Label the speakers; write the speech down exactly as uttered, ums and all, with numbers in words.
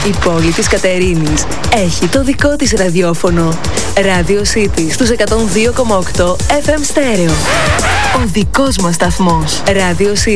Speaker 1: Η πόλη της Κατερίνης έχει το δικό της ραδιόφωνο. Radio City στους εκατόν δύο κόμμα οκτώ εφ εμ στέρεο. Ο δικός μας σταθμός. Radio City